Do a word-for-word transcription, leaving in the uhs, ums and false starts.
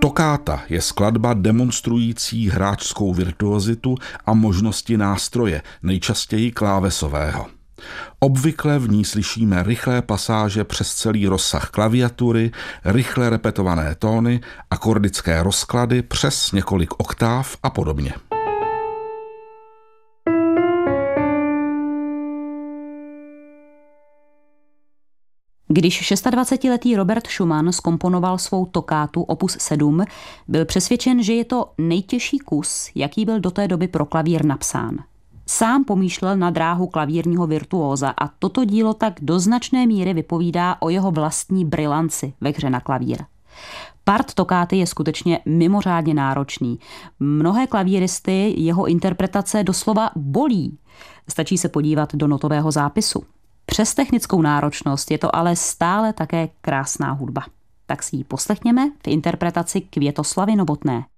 Toccata je skladba demonstrující hráčskou virtuozitu a možnosti nástroje, nejčastěji klávesového. Obvykle v ní slyšíme rychlé pasáže přes celý rozsah klaviatury, rychle repetované tóny, akordické rozklady přes několik oktáv a podobně. Když dvacetišestiletý Robert Schumann zkomponoval svou tokátu opus sedm, byl přesvědčen, že je to nejtěžší kus, jaký byl do té doby pro klavír napsán. Sám pomýšlel na dráhu klavírního virtuóza a toto dílo tak do značné míry vypovídá o jeho vlastní brilanci ve hře na klavír. Part tokáty je skutečně mimořádně náročný. Mnohé klavíristy jeho interpretace doslova bolí. Stačí se podívat do notového zápisu. Přes technickou náročnost je to ale stále také krásná hudba. Tak si ji poslechněme v interpretaci Květoslavy Novotné.